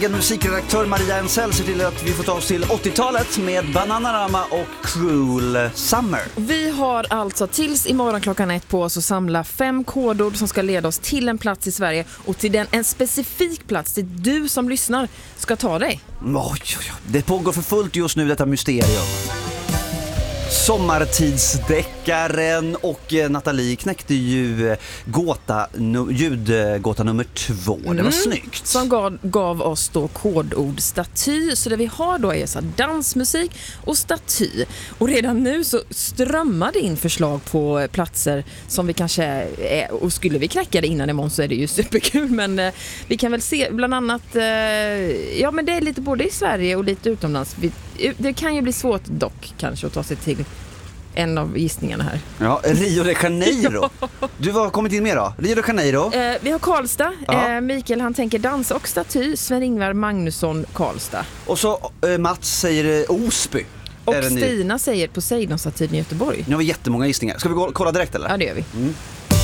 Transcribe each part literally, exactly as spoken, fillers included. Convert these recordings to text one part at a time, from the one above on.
Musikredaktör Maria Ensel ser till att vi får ta oss till åttiotalet med Bananarama och Cruel Summer. Vi har alltså tills imorgon klockan ett på oss att samla fem kodord som ska leda oss till en plats i Sverige och till den, en specifik plats dit du som lyssnar ska ta dig. Oj, oj, oj. Det pågår för fullt just nu, detta mysterium. Sommartidsdeckaren och Nathalie knäckte ju gåta, nu, ljudgåta nummer två. Det var mm. snyggt. Som gav, gav oss då kodord staty. Så det vi har då är så dansmusik och staty. Och redan nu så strömmar det in förslag på platser som vi kanske är, och skulle vi knäcka det innan imorgon så är det ju superkul. Men eh, vi kan väl se bland annat, eh, ja men det är lite både i Sverige och lite utomlands. Vi, det kan ju bli svårt dock kanske att ta sig till en av gissningarna här. Ja, Rio de Janeiro. Du har kommit in med då. Rio de Janeiro. Eh, vi har Karlstad. Eh, Mikael han tänker dans och staty. Sven-Ingvar Magnusson Karlstad. Och så eh, Mats säger eh, Osby. Och Stina säger Poseidon-statyn i Göteborg. Nu har vi jättemånga gissningar. Ska vi gå, kolla direkt eller? Ja, det gör vi. Mm.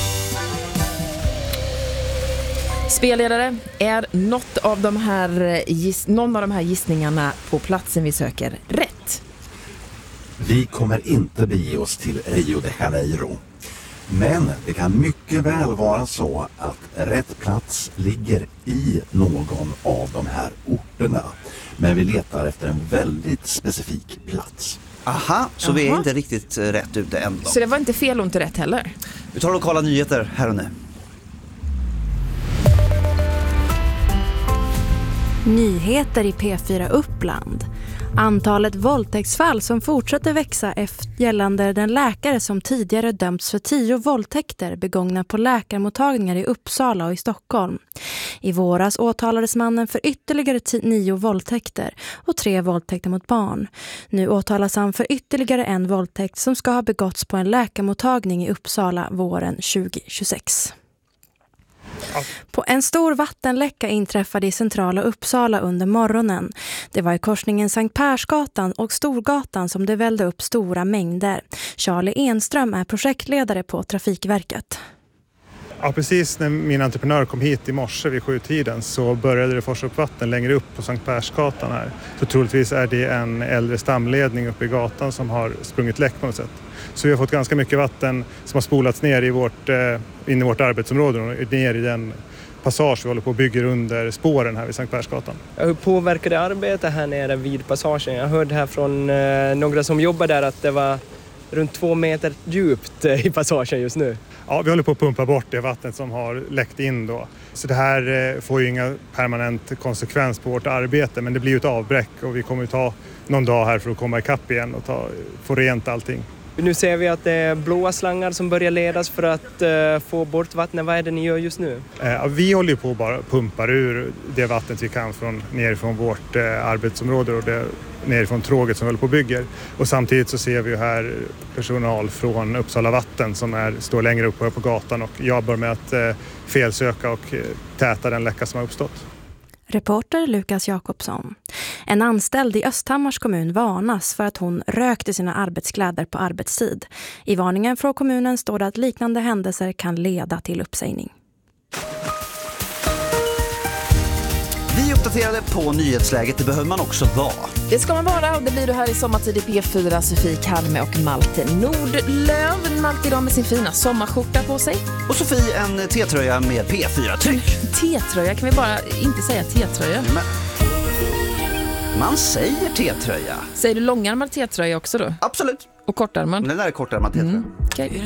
Spelledare, är något av de här giss- någon av de här gissningarna på platsen vi söker rätt? Vi kommer inte bege oss till Rio de Janeiro. Men det kan mycket väl vara så att rätt plats ligger i någon av de här orterna. Men vi letar efter en väldigt specifik plats. Aha, så Aha. vi är inte riktigt rätt ute än då. Så det var inte fel och inte rätt heller? Vi tar lokala nyheter här och nu. Nyheter i P fyra Uppland. Antalet våldtäktsfall som fortsätter växa gällande den läkare som tidigare dömts för tio våldtäkter begångna på läkarmottagningar i Uppsala och i Stockholm. I våras åtalades mannen för ytterligare t- nio våldtäkter och tre våldtäkter mot barn. Nu åtalas han för ytterligare en våldtäkt som ska ha begåtts på en läkarmottagning i Uppsala våren tjugohundratjugosex. På en stor vattenläcka inträffade i centrala Uppsala under morgonen. Det var i korsningen Sankt Persgatan och Storgatan som det vällde upp stora mängder. Charlie Enström är projektledare på Trafikverket. Ja, precis när min entreprenör kom hit i morse vid sjutiden så började det forsa upp vatten längre upp på Sankt Persgatan här. Så troligtvis är det en äldre stamledning uppe i gatan som har sprungit läck på något sätt. Så vi har fått ganska mycket vatten som har spolats ner i vårt, eh, in i vårt arbetsområde och ner i den passage vi håller på och bygger under spåren här vid Sankt Persgatan. Hur påverkar det arbetet här nere vid passagen? Jag hörde här från eh, några som jobbar där att det var runt två meter djupt eh, i passagen just nu. Ja, vi håller på att pumpa bort det vattnet som har läckt in då. Så det här eh, får ju inga permanent konsekvens på vårt arbete, men det blir ju ett avbräck och vi kommer att ta någon dag här för att komma ikapp igen och ta, få rent allting. Nu ser vi att det är blåa slangar som börjar ledas för att uh, få bort vattnet. Vad är det ni gör just nu? Eh, vi håller ju på att bara pumpar ur det vattnet vi kan från, nerifrån vårt eh, arbetsområde och det, nerifrån tråget som vi håller på och bygger. Och samtidigt så ser vi ju här personal från Uppsala Vatten som är, står längre upp på gatan och jobbar med att eh, felsöka och eh, täta den läcka som har uppstått. Reporter Lukas Jakobsson. En anställd i Östhammars kommun varnas för att hon rökte sina arbetskläder på arbetstid. I varningen från kommunen står det att liknande händelser kan leda till uppsägning. Vi uppdaterade på nyhetsläget, det behöver man också vara. Det ska man vara och det blir du här i sommartid i P fyra. Sofie Kalme och Malte Nordlöv. Malte idag med sin fina sommarskjorta på sig. Och Sofie en T-tröja med P fyra-tryck. T-tröja, kan vi bara inte säga T-tröja? Men man säger T-tröja. Säger du långärmad T-tröja också då? Absolut. Och kortärmad? Den där är kortärmad T-tröja. Mm. Okay.